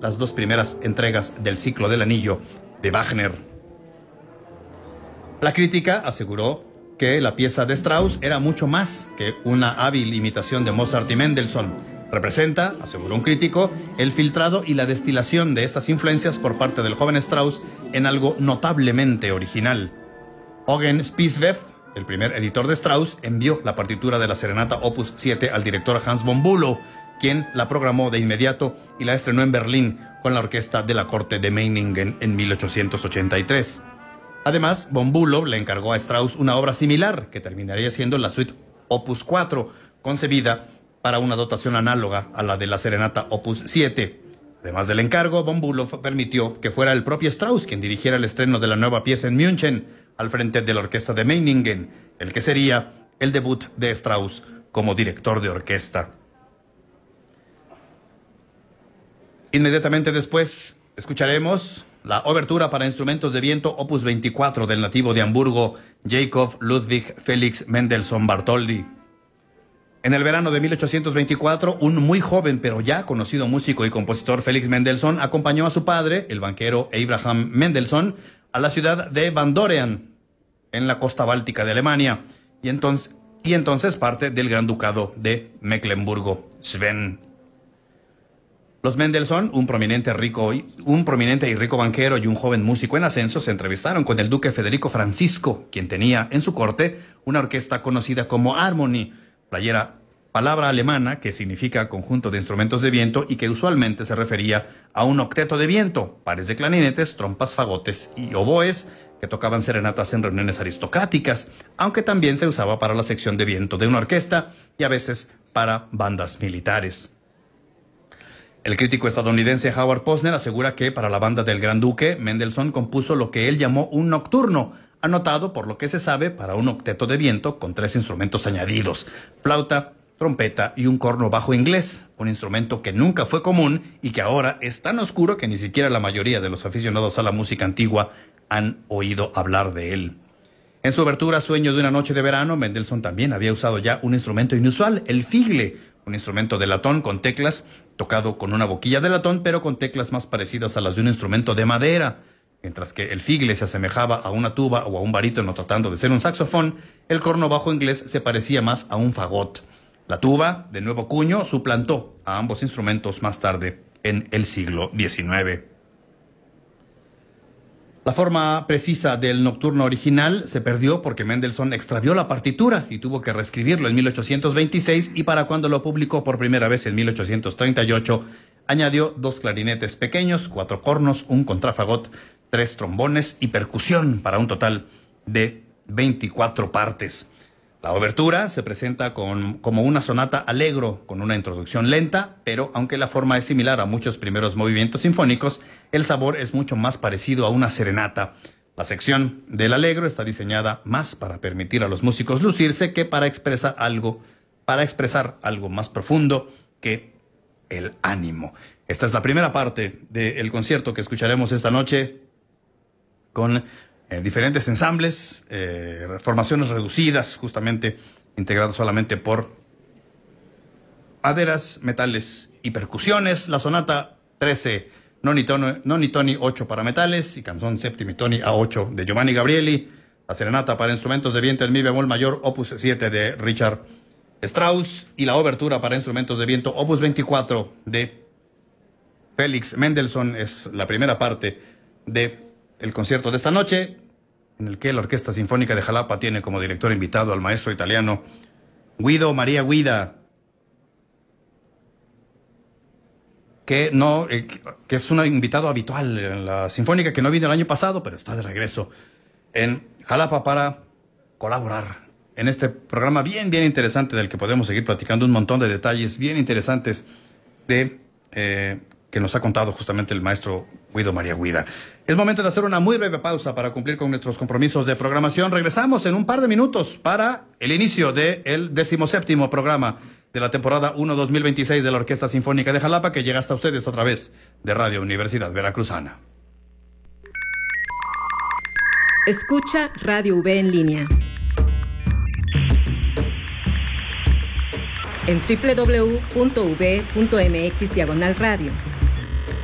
las 2 primeras entregas del ciclo del anillo de Wagner. La crítica aseguró que la pieza de Strauss era mucho más que una hábil imitación de Mozart y Mendelssohn. Representa, aseguró un crítico, el filtrado y la destilación de estas influencias por parte del joven Strauss en algo notablemente original. Eugen Spiessweff, el primer editor de Strauss, envió la partitura de la serenata Opus 7 al director Hans von Bülow, quien la programó de inmediato y la estrenó en Berlín con la orquesta de la corte de Meiningen en 1883. Además, von Bülow le encargó a Strauss una obra similar, que terminaría siendo la suite Opus 4, concebida para una dotación análoga a la de la serenata Opus 7. Además del encargo, von Bülow permitió que fuera el propio Strauss quien dirigiera el estreno de la nueva pieza en München, al frente de la orquesta de Meiningen, el que sería el debut de Strauss como director de orquesta. Inmediatamente después escucharemos la obertura para instrumentos de viento Opus 24 del nativo de Hamburgo, Jacob Ludwig Felix Mendelssohn Bartholdy. En el verano de 1824, un muy joven pero ya conocido músico y compositor, Felix Mendelssohn, acompañó a su padre, el banquero Abraham Mendelssohn, a la ciudad de Van Doren, en la costa báltica de Alemania, y entonces parte del Gran Ducado de Mecklemburgo-Schwerin. Los Mendelssohn, un prominente y rico banquero y un joven músico en ascenso, se entrevistaron con el duque Federico Francisco, quien tenía en su corte una orquesta conocida como Harmonie, palabra alemana que significa conjunto de instrumentos de viento y que usualmente se refería a un octeto de viento, pares de clarinetes, trompas, fagotes y oboes que tocaban serenatas en reuniones aristocráticas, aunque también se usaba para la sección de viento de una orquesta y a veces para bandas militares. El crítico estadounidense Howard Posner asegura que para la banda del Gran Duque, Mendelssohn compuso lo que él llamó un nocturno, anotado por lo que se sabe para un octeto de viento con 3 instrumentos añadidos: flauta, trompeta y un corno bajo inglés, un instrumento que nunca fue común y que ahora es tan oscuro que ni siquiera la mayoría de los aficionados a la música antigua han oído hablar de él. En su obertura Sueño de una noche de verano, Mendelssohn también había usado ya un instrumento inusual, el figle, un instrumento de latón con teclas, tocado con una boquilla de latón, pero con teclas más parecidas a las de un instrumento de madera. Mientras que el figle se asemejaba a una tuba o a un barítono tratando de ser un saxofón, el corno bajo inglés se parecía más a un fagot. La tuba, de nuevo cuño, suplantó a ambos instrumentos más tarde, en el siglo XIX. La forma precisa del nocturno original se perdió porque Mendelssohn extravió la partitura y tuvo que reescribirlo en 1826, y para cuando lo publicó por primera vez en 1838, añadió 2 clarinetes pequeños, 4 cornos, un contrafagot, 3 trombones y percusión para un total de 24 partes. La obertura se presenta como una sonata allegro, con una introducción lenta, pero aunque la forma es similar a muchos primeros movimientos sinfónicos, el sabor es mucho más parecido a una serenata. La sección del allegro está diseñada más para permitir a los músicos lucirse que para expresar algo más profundo que el ánimo. Esta es la primera parte del concierto que escucharemos esta noche con diferentes ensambles, formaciones reducidas, justamente integradas solamente por maderas, metales y percusiones. La sonata 13, Noni Toni 8 para metales y canzón Septimi Toni A8 de Giovanni Gabrieli. La serenata para instrumentos de viento en mi bemol mayor, Opus 7 de Richard Strauss, y la obertura para instrumentos de viento, Opus 24 de Felix Mendelssohn. Es la primera parte de el concierto de esta noche, en el que la Orquesta Sinfónica de Jalapa tiene como director invitado al maestro italiano Guido Maria Guida, que es un invitado habitual en la Sinfónica, que no vino el año pasado, pero está de regreso en Jalapa para colaborar en este programa bien interesante, del que podemos seguir platicando un montón de detalles bien interesantes que nos ha contado justamente el maestro Guido Maria Guida. Es momento de hacer una muy breve pausa para cumplir con nuestros compromisos de programación. Regresamos en un par de minutos para el inicio del 17º programa de la temporada 1 2026 de la Orquesta Sinfónica de Jalapa, que llega hasta ustedes a través de Radio Universidad Veracruzana. Escucha Radio V en línea en www.v.mx/radio.